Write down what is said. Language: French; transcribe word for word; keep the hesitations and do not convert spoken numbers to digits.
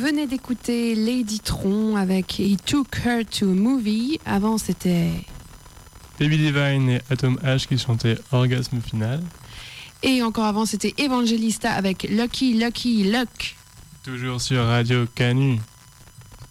venait d'écouter Lady Tron avec He Took Her to a Movie. Avant, c'était Baby Divine et Atom H qui chantaient Orgasme Final. Et encore avant, c'était Evangelista avec Lucky Lucky Luck. Toujours sur Radio Canu.